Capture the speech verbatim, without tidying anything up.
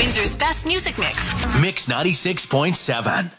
Windsor's best music mix. Mix ninety-six point seven.